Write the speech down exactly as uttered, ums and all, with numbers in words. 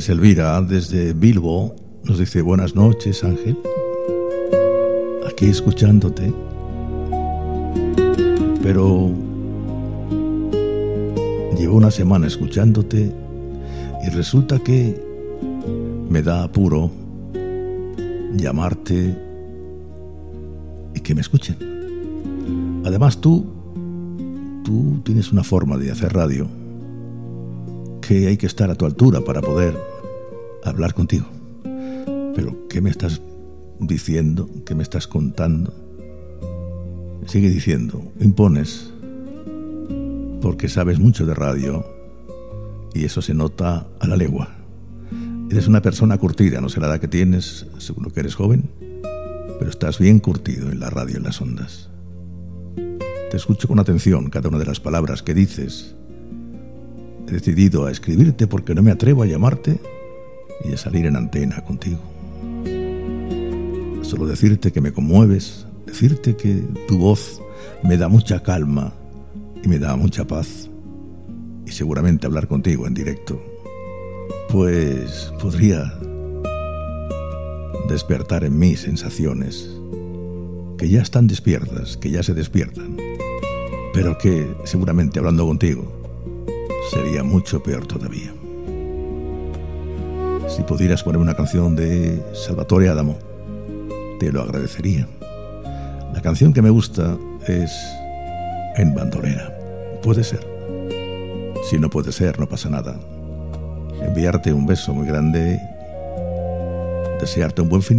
Pues Elvira, desde Bilbo, nos dice: buenas noches, Ángel. Aquí escuchándote. Pero llevo una semana escuchándote y resulta que me da apuro llamarte y que me escuchen. Además, tú, tú tienes una forma de hacer radio que hay que estar a tu altura para poder hablar contigo. Pero, ¿qué me estás diciendo? ¿Qué me estás contando? Sigue diciendo, impones, porque sabes mucho de radio y eso se nota a la legua. Eres una persona curtida, no sé la edad que tienes, seguro que eres joven, pero estás bien curtido en la radio, en las ondas. Te escucho con atención cada una de las palabras que dices. He decidido a escribirte porque no me atrevo a llamarte y a salir en antena contigo. Solo decirte que me conmueves, decirte que tu voz me da mucha calma y me da mucha paz, y seguramente hablar contigo en directo pues podría despertar en mí sensaciones que ya están despiertas, que ya se despiertan, pero que seguramente hablando contigo sería mucho peor todavía. Si pudieras poner una canción de Salvatore Adamo, te lo agradecería. La canción que me gusta es En bandolera. Puede ser. Si no puede ser, no pasa nada. Enviarte un beso muy grande, desearte un buen fin